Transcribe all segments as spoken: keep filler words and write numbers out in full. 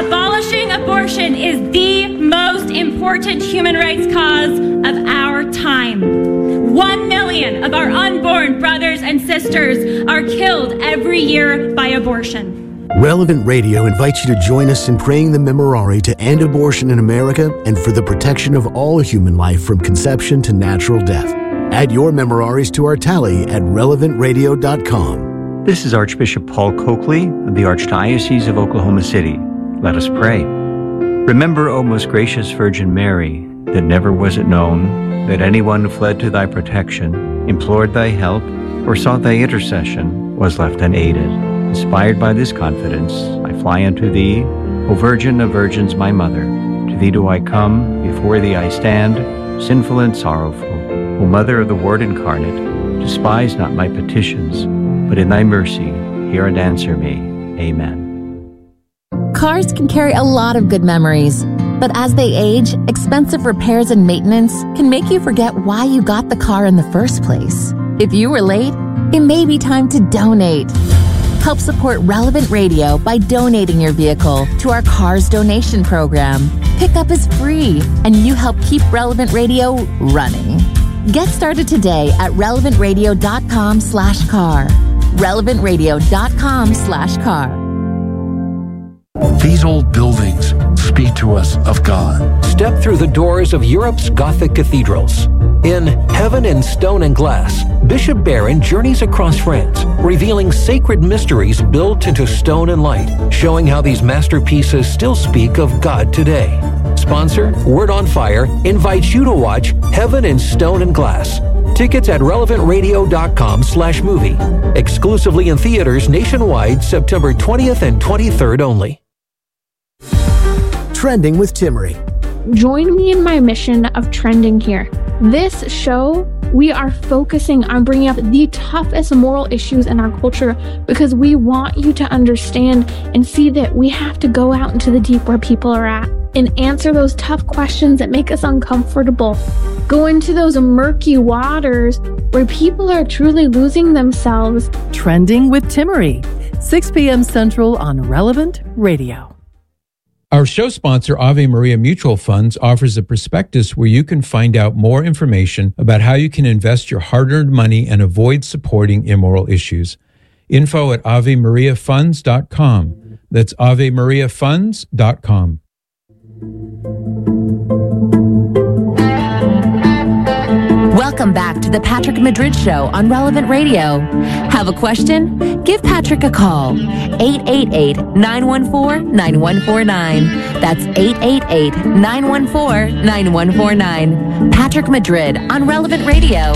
Abolishing abortion is the most important human rights cause of our time. One million of our unborn brothers and sisters are killed every year by abortion. Relevant Radio invites you to join us in praying the Memorare to end abortion in America and for the protection of all human life from conception to natural death. Add your Memoraries to our tally at relevant radio dot com. This is Archbishop Paul Coakley of the Archdiocese of Oklahoma City. Let us pray. Remember, O most gracious Virgin Mary, that never was it known that anyone who fled to thy protection, implored thy help, or sought thy intercession was left unaided. Inspired by this confidence, I fly unto thee, O Virgin of Virgins, my Mother. To thee do I come, before thee I stand, sinful and sorrowful. O Mother of the Word incarnate, despise not my petitions, but in thy mercy hear and answer me. Amen. Cars can carry a lot of good memories, but as they age, expensive repairs and maintenance can make you forget why you got the car in the first place. If you were late, it may be time to donate. Help support Relevant Radio by donating your vehicle to our Cars Donation Program. Pickup is free, and you help keep Relevant Radio running. Get started today at relevant radio dot com slash car. relevant radio dot com slash car. These old buildings speak to us of God. Step through the doors of Europe's Gothic cathedrals. In Heaven in Stone and Glass, Bishop Barron journeys across France, revealing sacred mysteries built into stone and light, showing how these masterpieces still speak of God today. Sponsor, Word on Fire, invites you to watch Heaven in Stone and Glass. Tickets at relevant radio dot com slash movie. Exclusively in theaters nationwide, September twentieth and twenty-third only. Trending with Timmerie. Join me in my mission of trending here. This show, we are focusing on bringing up the toughest moral issues in our culture because we want you to understand and see that we have to go out into the deep where people are at and answer those tough questions that make us uncomfortable. Go into those murky waters where people are truly losing themselves. Trending with Timmerie, six p.m. Central on Relevant Radio. Our show sponsor, Ave Maria Mutual Funds, offers a prospectus where you can find out more information about how you can invest your hard-earned money and avoid supporting immoral issues. Info at ave maria funds dot com. That's ave maria funds dot com. Welcome back to the Patrick Madrid Show on Relevant Radio. Have a question? Give Patrick a call. eight eight eight, nine one four, nine one four nine. That's eight eight eight, nine one four, nine one four nine. Patrick Madrid on Relevant Radio.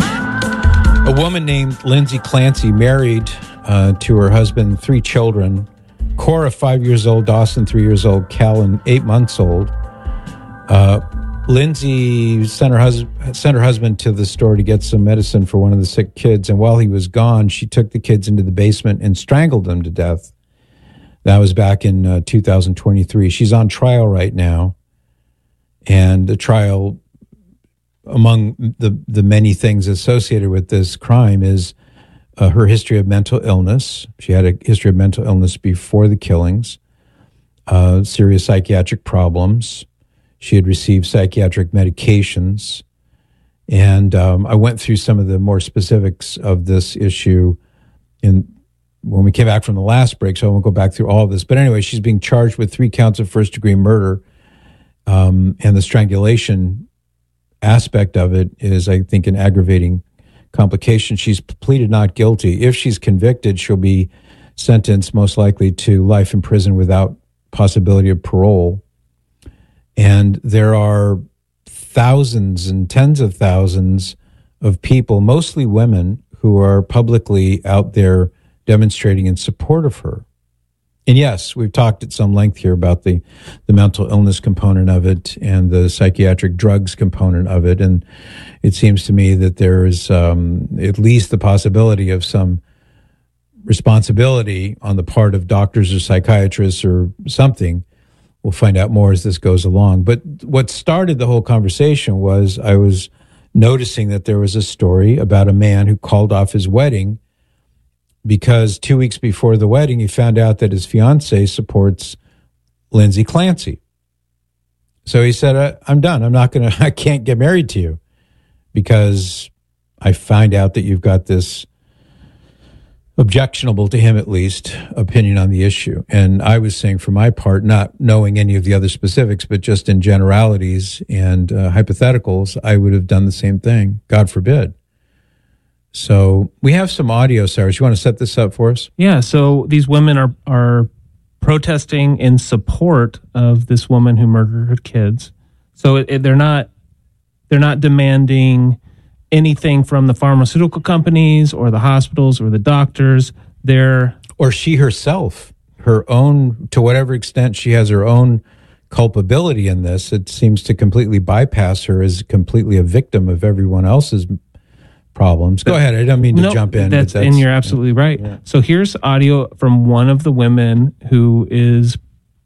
A woman named Lindsay Clancy married uh, to her husband three children. Cora, five years old, Dawson, three years old, Callan, eight months old. Uh, Lindsay sent her, hus- sent her husband to the store to get some medicine for one of the sick kids, and while he was gone, she took the kids into the basement and strangled them to death. That was back in uh, two thousand twenty-three. She's on trial right now, and the trial, among the, the many things associated with this crime, is uh, her history of mental illness. She had a history of mental illness before the killings, uh, serious psychiatric problems. She had received psychiatric medications. And um, I went through some of the more specifics of this issue in when we came back from the last break, so I won't go back through all of this. But anyway, she's being charged with three counts of first-degree murder, um, and the strangulation aspect of it is, I think, an aggravating complication. She's pleaded not guilty. If she's convicted, she'll be sentenced most likely to life in prison without possibility of parole. And there are thousands and tens of thousands of people, mostly women, who are publicly out there demonstrating in support of her. And yes, we've talked at some length here about the, the mental illness component of it and the psychiatric drugs component of it. And it seems to me that there is um, at least the possibility of some responsibility on the part of doctors or psychiatrists or something. We'll find out more as this goes along. But what started the whole conversation was I was noticing that there was a story about a man who called off his wedding because two weeks before the wedding, he found out that his fiancée supports Lindsay Clancy. So he said, I'm done. I'm not going to, I can't get married to you because I find out that you've got this objectionable, to him at least, opinion on the issue. And I was saying, for my part, not knowing any of the other specifics, but just in generalities and uh, hypotheticals, I would have done the same thing. God forbid. So we have some audio, Cyrus. You want to set this up for us? Yeah. So these women are are protesting in support of this woman who murdered her kids. So it, it, they're not they're not demanding anything from the pharmaceutical companies or the hospitals or the doctors. They're or she herself, her own, to whatever extent she has her own culpability in this, it seems to completely bypass her as completely a victim of everyone else's problems. Go ahead. I don't mean to no, jump in. That's, but that's, and you're absolutely yeah. right. Yeah. So here's audio from one of the women who is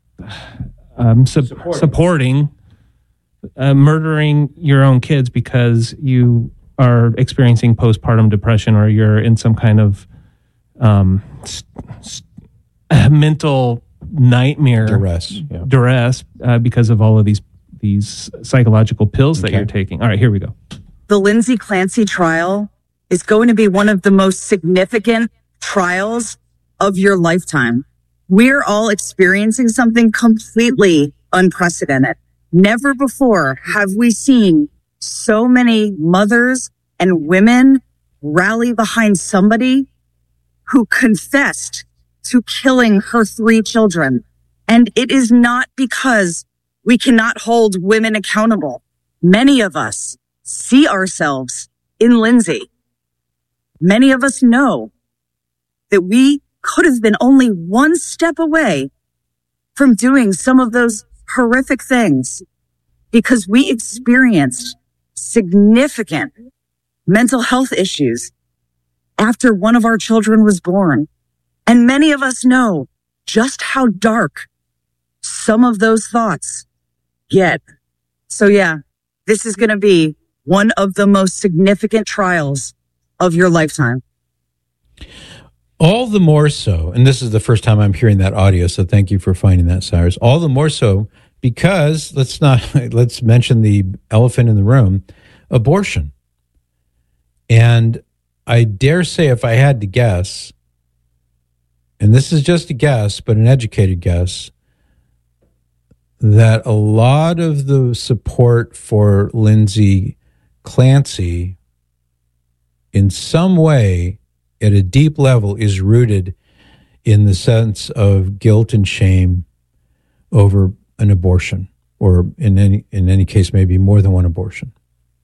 um, su- supporting, supporting uh, murdering your own kids because you are experiencing postpartum depression or you're in some kind of um, st- st- mental nightmare duress, yeah. duress uh, because of all of these these psychological pills okay. that you're taking. All right, here we go. The Lindsay Clancy trial is going to be one of the most significant trials of your lifetime. We're all experiencing something completely unprecedented. Never before have we seen so many mothers and women rally behind somebody who confessed to killing her three children. And it is not because we cannot hold women accountable. Many of us see ourselves in Lindsay. Many of us know that we could have been only one step away from doing some of those horrific things because we experienced significant mental health issues after one of our children was born. And many of us know just how dark some of those thoughts get. So yeah, this is going to be one of the most significant trials of your lifetime. All the more so, and this is the first time I'm hearing that audio, so thank you for finding that, Cyrus. All the more so because, let's not, let's mention the elephant in the room, abortion. And I dare say, if I had to guess, and this is just a guess, but an educated guess, that a lot of the support for Lindsay Clancy in some way at a deep level is rooted in the sense of guilt and shame over an abortion, or in any in any case maybe more than one abortion.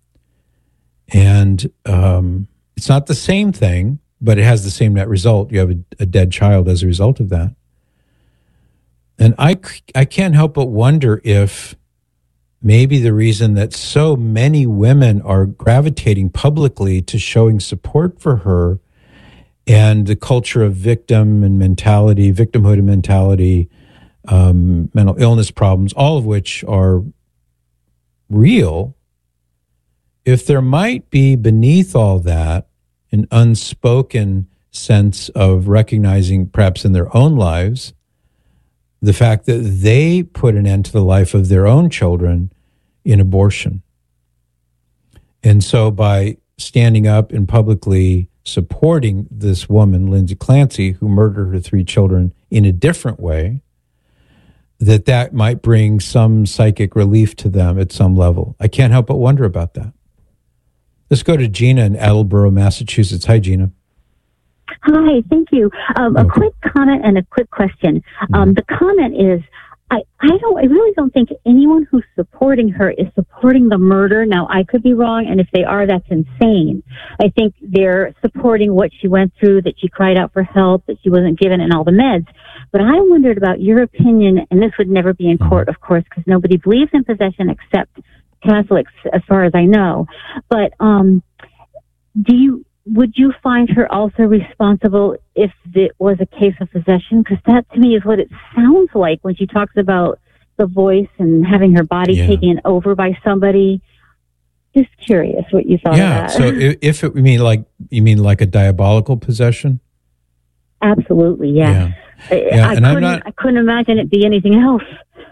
And um, it's not the same thing, but it has the same net result. You have a, a dead child as a result of that. And I, I can't help but wonder if maybe the reason that so many women are gravitating publicly to showing support for her and the culture of victim and mentality, victimhood and mentality, um, mental illness problems, all of which are real, if there might be beneath all that an unspoken sense of recognizing, perhaps in their own lives, the fact that they put an end to the life of their own children in abortion. And so by standing up and publicly supporting this woman, Lindsay Clancy, who murdered her three children in a different way, that that might bring some psychic relief to them at some level. I can't help but wonder about that. Let's go to Gina in Attleboro, Massachusetts. Hi, Gina. Hi, thank you. Um, a quick comment and a quick question. Um, the comment is, I, I don't, I really don't think anyone who's supporting her is supporting the murder. Now, I could be wrong, and if they are, that's insane. I think they're supporting what she went through, that she cried out for help, that she wasn't given and all the meds. But I wondered about your opinion, and this would never be in court, of course, because nobody believes in possession except Catholics, as far as I know. But um, do you, would you find her also responsible if it was a case of possession? Because that, to me, is what it sounds like when she talks about the voice and having her body yeah. taken over by somebody. Just curious what you thought yeah, of that. So if it, you mean like you mean like a diabolical possession? Absolutely, yeah. yeah. yeah I, and couldn't, I'm not, I couldn't imagine it be anything else.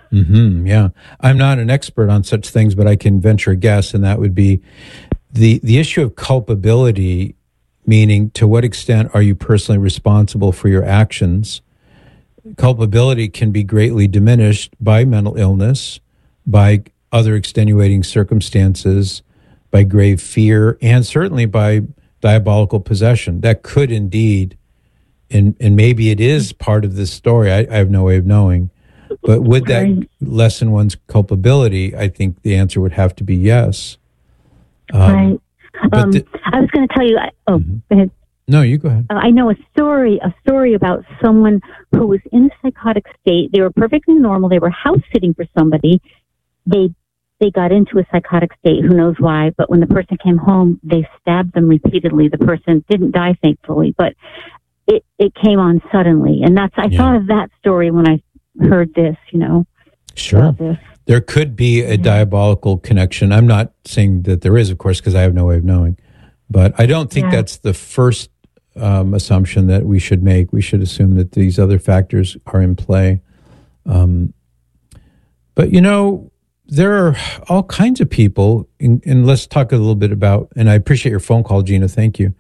Mm-hmm, yeah. I'm not an expert on such things, but I can venture a guess, and that would be the, the issue of culpability, meaning to what extent are you personally responsible for your actions? Culpability can be greatly diminished by mental illness, by other extenuating circumstances, by grave fear, and certainly by diabolical possession. That could indeed, and, and maybe it is part of this story, I, I have no way of knowing, but would that lessen one's culpability? I think the answer would have to be yes. Um, right. Um, the, I was going to tell you, I, oh, mm-hmm. go ahead. No, you go ahead. Uh, I know a story, a story about someone who was in a psychotic state. They were perfectly normal. They were house sitting for somebody. They they got into a psychotic state. Who knows why? But when the person came home, they stabbed them repeatedly. The person didn't die, thankfully, but it it came on suddenly. And that's I yeah. thought of that story when I heard this. You know, sure. There could be a yeah. diabolical connection. I'm not saying that there is, of course, because I have no way of knowing. But I don't think yeah. that's the first um, assumption that we should make. We should assume that these other factors are in play. Um, but, you know, there are all kinds of people, and, and let's talk a little bit about, and I appreciate your phone call, Gina, thank you.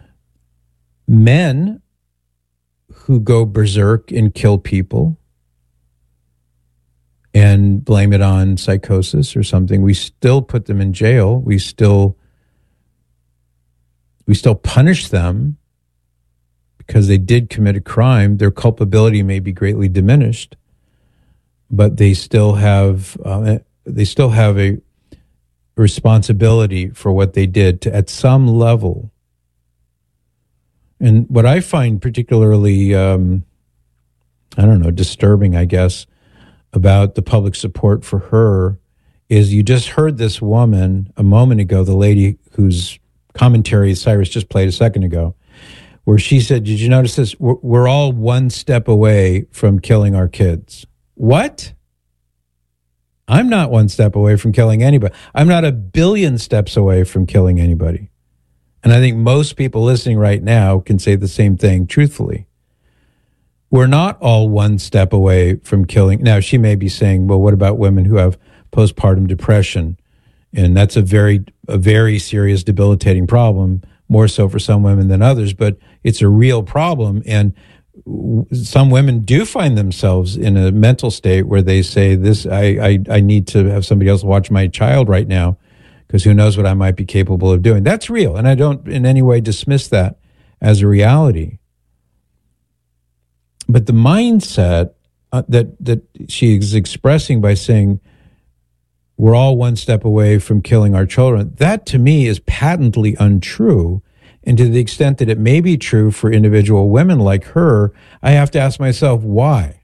Men who go berserk and kill people and blame it on psychosis or something, we still put them in jail. We still we still punish them because they did commit a crime. Their culpability may be greatly diminished, but they still have uh, they still have a responsibility for what they did to, at some level. And what I find particularly, um, I don't know, disturbing, I guess, about the public support for her is you just heard this woman a moment ago, the lady whose commentary Cyrus just played a second ago, where she said, did you notice this? We're, we're all one step away from killing our kids. What? I'm not one step away from killing anybody. I'm not a billion steps away from killing anybody. And I think most people listening right now can say the same thing truthfully. We're not all one step away from killing. Now, she may be saying, well, what about women who have postpartum depression? And that's a very, a very serious, debilitating problem, more so for some women than others, but it's a real problem. And some women do find themselves in a mental state where they say, this, I, I, I need to have somebody else watch my child right now, because who knows what I might be capable of doing. That's real. And I don't in any way dismiss that as a reality. But the mindset uh, that, that she is expressing by saying, we're all one step away from killing our children, that to me is patently untrue. And to the extent that it may be true for individual women like her, I have to ask myself, why?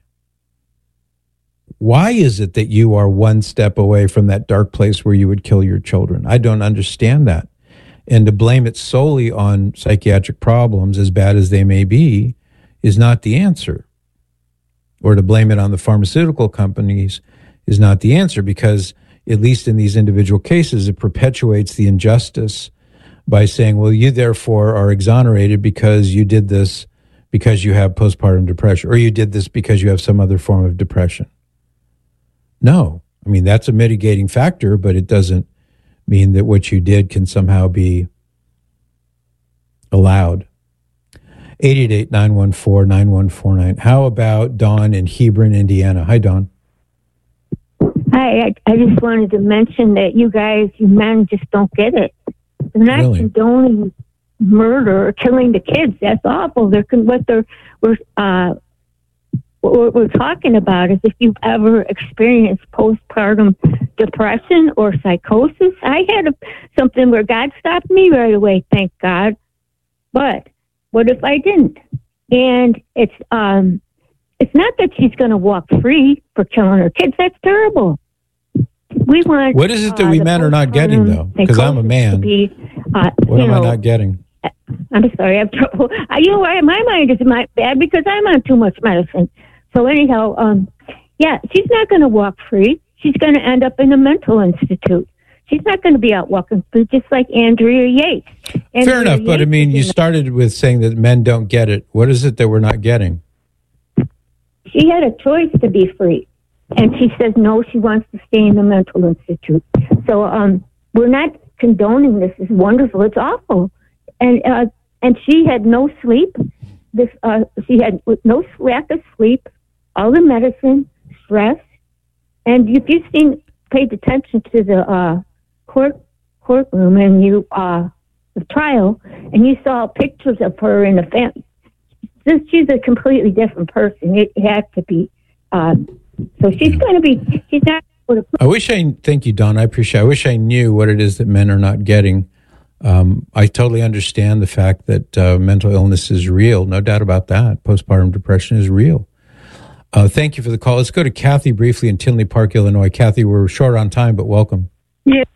Why is it that you are one step away from that dark place where you would kill your children? I don't understand that. And to blame it solely on psychiatric problems, as bad as they may be, is not the answer. Or to blame it on the pharmaceutical companies is not the answer, because at least in these individual cases, it perpetuates the injustice by saying, well, you therefore are exonerated because you did this because you have postpartum depression, or you did this because you have some other form of depression. No, I mean, that's a mitigating factor, but it doesn't mean that what you did can somehow be allowed. eight eight eight, nine one four, nine one four nine. How about Dawn in Hebron, Indiana? Hi, Dawn. Hi, I, I just wanted to mention that you guys, you men, just don't get it. They're not really condoning murder or killing the kids. That's awful. They're what they're we're uh, what we're talking about is if you've ever experienced postpartum depression or psychosis. I had a, something where God stopped me right away, thank God. But what if I didn't? And it's um, it's not that she's going to walk free for killing her kids. That's terrible. We want. What is it that uh, we men are not getting, though? Because I'm a man. Be, uh, what am know, I not getting? I'm sorry. I have trouble. I, you know, my mind is my bad because I'm on too much medicine. So anyhow, um, yeah, she's not going to walk free. She's going to end up in a mental institute. She's not going to be out walking free, just like Andrea Yates. Andrea Fair enough, Yates, but I mean, you started with saying that men don't get it. What is it that we're not getting? She had a choice to be free. and she says no, she wants to stay in the mental institute. So um, we're not condoning this. It's wonderful. It's awful, and uh, and she had no sleep. This uh, she had no lack of sleep, all the medicine, stress, and if you've seen paid attention to the uh, court courtroom and you uh, the trial, and you saw pictures of her in the family. Since she's a completely different person, it had to be. Uh, so she's yeah. going to be. She's not. I wish I thank you, Don. I appreciate. I wish I knew what it is that men are not getting. Um, I totally understand the fact that uh, mental illness is real. No doubt about that. Postpartum depression is real. Uh, thank you for the call. Let's go to Kathy briefly in Tinley Park, Illinois. Kathy, we're short on time, but welcome. Yeah.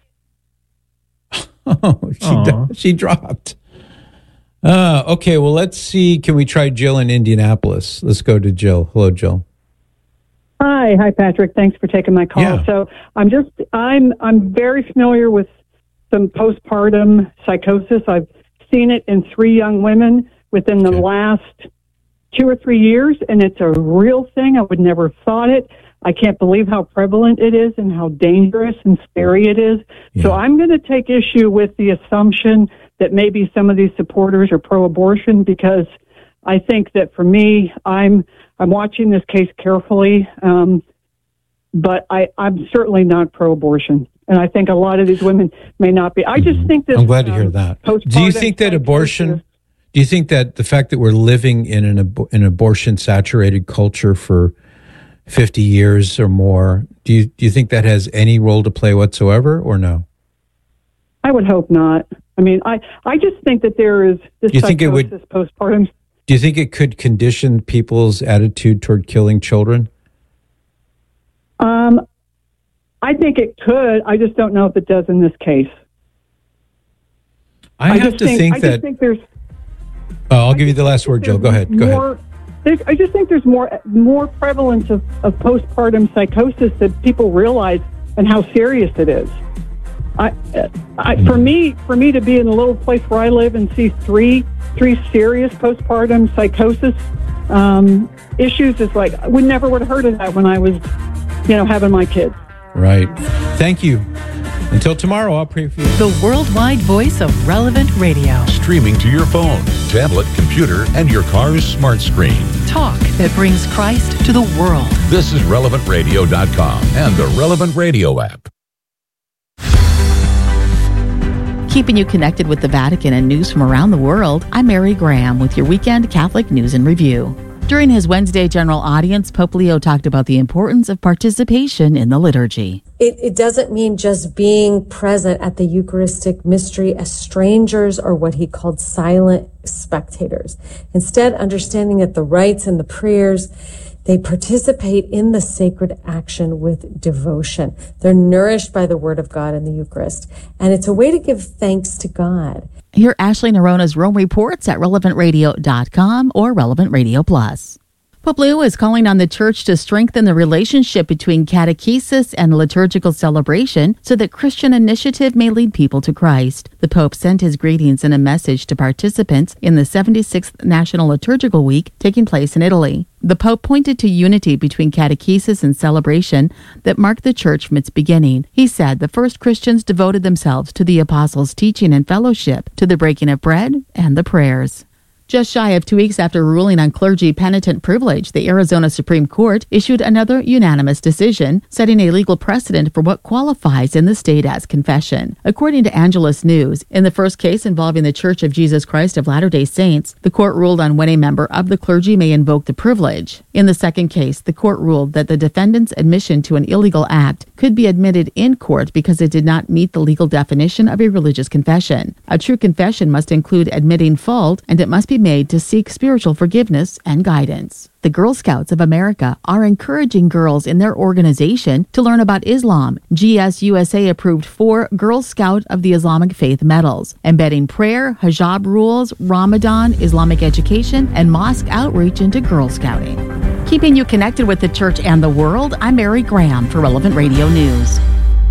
oh, she, she dropped. Uh, okay, well, let's see. Can we try Jill in Indianapolis? Let's go to Jill. Hello, Jill. Hi, hi, Patrick. Thanks for taking my call. Yeah. So I'm just, I'm, I'm very familiar with some postpartum psychosis. I've seen it in three young women within the okay. last two or three years, and it's a real thing. I would never have thought it. I can't believe how prevalent it is and how dangerous and scary it is. Yeah. So I'm going to take issue with the assumption that maybe some of these supporters are pro-abortion, because I think that for me, I'm I'm watching this case carefully, um, but I, I'm certainly not pro-abortion. And I think a lot of these women may not be. I just think that... I'm glad to hear um, that. Do you think that abortion... Do you think that the fact that we're living in an, ab- an abortion-saturated culture for fifty years or more, do you, do you think that has any role to play whatsoever, or no? I would hope not. I mean, I, I just think that there is this do you think it would, postpartum. Do you think it could condition people's attitude toward killing children? Um, I think it could. I just don't know if it does in this case. I, I have to think, think I that... Just think there's, oh, I'll give you the last word, Jill. Go ahead. Go more, ahead. I just think there's more more prevalence of, of postpartum psychosis that people realize and how serious it is. I, I, for me, for me to be in a little place where I live and see three three serious postpartum psychosis um, issues is like, we never would have heard of that when I was, you know, having my kids. Right. Thank you. Until tomorrow, I'll pray for you. The worldwide voice of Relevant Radio. Streaming to your phone, tablet, computer, and your car's smart screen. Talk that brings Christ to the world. This is relevant radio dot com and the Relevant Radio app. Keeping you connected with the Vatican and news from around the world, I'm Mary Graham with your weekend Catholic News and Review. During his Wednesday general audience, Pope Leo talked about the importance of participation in the liturgy. It, it doesn't mean just being present at the Eucharistic mystery as strangers or what he called silent spectators. Instead, understanding that the rites and the prayers, they participate in the sacred action with devotion. They're nourished by the Word of God in the Eucharist. And it's a way to give thanks to God. Hear Ashley Nerona's Rome Reports at relevant radio dot com or Relevant Radio Plus. Pope Leo is calling on the Church to strengthen the relationship between catechesis and liturgical celebration so that Christian initiative may lead people to Christ. The Pope sent his greetings in a message to participants in the seventy-sixth National Liturgical Week taking place in Italy. The Pope pointed to unity between catechesis and celebration that marked the Church from its beginning. He said the first Christians devoted themselves to the Apostles' teaching and fellowship, to the breaking of bread and the prayers. Just shy of two weeks after ruling on clergy penitent privilege, the Arizona Supreme Court issued another unanimous decision, setting a legal precedent for what qualifies in the state as confession. According to Angelus News, in the first case involving the Church of Jesus Christ of Latter-day Saints, the court ruled on when a member of the clergy may invoke the privilege. In the second case, the court ruled that the defendant's admission to an illegal act could be admitted in court because it did not meet the legal definition of a religious confession. A true confession must include admitting fault, and it must be made to seek spiritual forgiveness and guidance. The Girl Scouts of America are encouraging girls in their organization to learn about Islam. G S U S A approved four Girl Scout of the Islamic Faith medals, embedding prayer, hijab rules, Ramadan, Islamic education, and mosque outreach into Girl Scouting. Keeping you connected with the Church and the world, I'm Mary Graham for Relevant Radio News.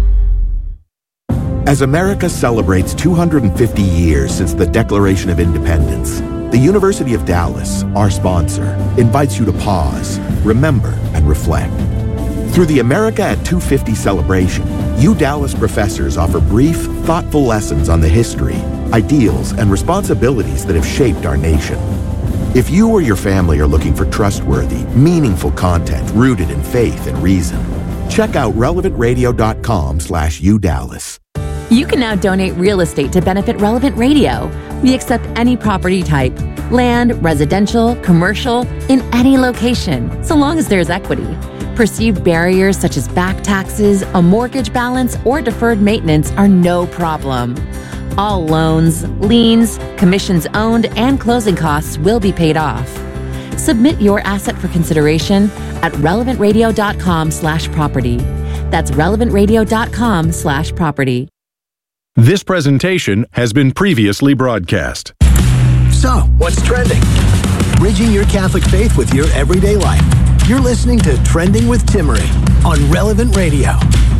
As America celebrates two hundred fifty years since the Declaration of Independence, the University of Dallas, our sponsor, invites you to pause, remember, and reflect. Through the America at two fifty celebration, UDallas professors offer brief, thoughtful lessons on the history, ideals, and responsibilities that have shaped our nation. If you or your family are looking for trustworthy, meaningful content rooted in faith and reason, check out relevant radio dot com slash UDallas. You can now donate real estate to benefit Relevant Radio. We accept any property type, land, residential, commercial, in any location, so long as there's equity. Perceived barriers such as back taxes, a mortgage balance, or deferred maintenance are no problem. All loans, liens, commissions owned, and closing costs will be paid off. Submit your asset for consideration at relevant radio dot com slash property. That's relevant radio dot com slash property. This presentation has been previously broadcast. So, what's trending? Bridging your Catholic faith with your everyday life. You're listening to Trending with Timmerie on Relevant Radio.